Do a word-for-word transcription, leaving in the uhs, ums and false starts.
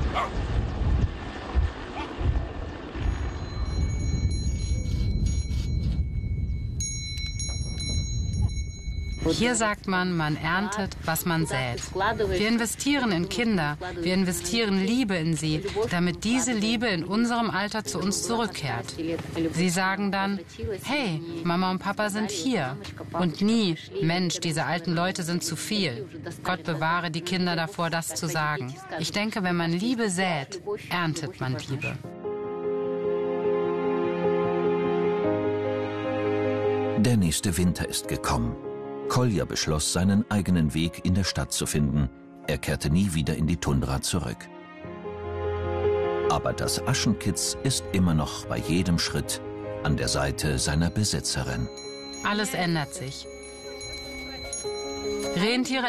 Hier sagt man, man erntet, was man sät. Wir investieren in Kinder, wir investieren Liebe in sie, damit diese Liebe in unserem Alter zu uns zurückkehrt. Sie sagen dann, hey, Mama und Papa sind hier. Und nie, Mensch, diese alten Leute sind zu viel. Gott bewahre die Kinder davor, das zu sagen. Ich denke, wenn man Liebe sät, erntet man Liebe. Der nächste Winter ist gekommen. Kolja beschloss, seinen eigenen Weg in der Stadt zu finden. Er kehrte nie wieder in die Tundra zurück. Aber das Aschenkitz ist immer noch bei jedem Schritt an der Seite seiner Besitzerin. Alles ändert sich. Rentiere